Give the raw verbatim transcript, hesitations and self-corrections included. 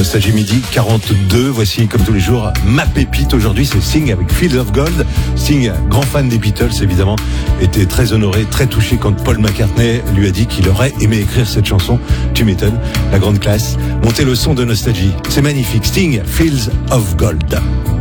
Nostalgie Midi quarante-deux. Voici, comme tous les jours, ma pépite. Aujourd'hui, c'est Sting avec Fields of Gold. Sting, grand fan des Beatles, évidemment, était très honoré, très touché quand Paul McCartney lui a dit qu'il aurait aimé écrire cette chanson. Tu m'étonnes, la grande classe. Montez le son de Nostalgie. C'est magnifique. Sting, Fields of Gold.